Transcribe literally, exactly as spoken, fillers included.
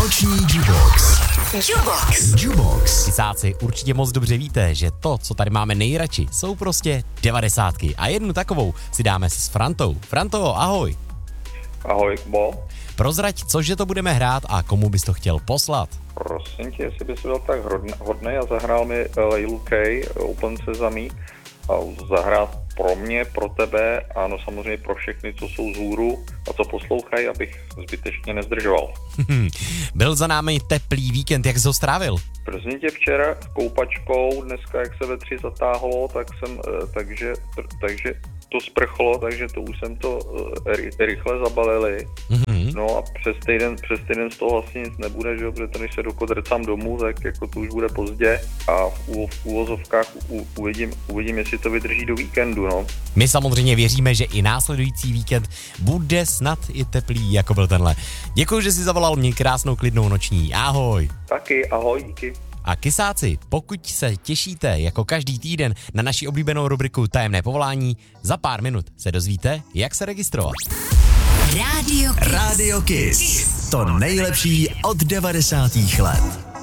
Noční Jubox. Jubox. Jubox. Kisáci, určitě moc dobře víte, že to, co tady máme nejradši, jsou prostě devadesátky. A jednu takovou si dáme s Frantou. Franto, ahoj. Ahoj, Kubo. Prozrať, cože to budeme hrát a komu bys to chtěl poslat. Prosím tě, jestli bys byl tak hodný a zahrál mi Laylu K, Open Sesame, a zahrát pro mě, pro tebe a no samozřejmě pro všechny, co jsou z hůru a co poslouchají, abych zbytečně nezdržoval. Byl za námi teplý víkend, jak jsi ho strávil? Prosím tě, včera koupačkou, dneska jak se ve tři zatáhlo, tak jsem, takže, takže to sprchlo, takže to už jsem to rychle zabalili. Mm-hmm. No a přes týden, přes týden z toho vlastně nic nebude, že jo, protože než se dokodrcám domů, tak jako to už bude pozdě a v, ú, v úvozovkách u, uvidím, uvidím, jestli to vydrží do víkendu, no. My samozřejmě věříme, že i následující víkend bude snad i teplý, jako byl tenhle. Děkuji, že jsi zavolal, mě krásnou klidnou noční. Ahoj. Taky, ahoj, díky. A kisáci, pokud se těšíte jako každý týden na naši oblíbenou rubriku Tajemné povolání, za pár minut se dozvíte, jak se registrovat. Radio Kiss. Radio Kiss. To nejlepší od devadesátých let.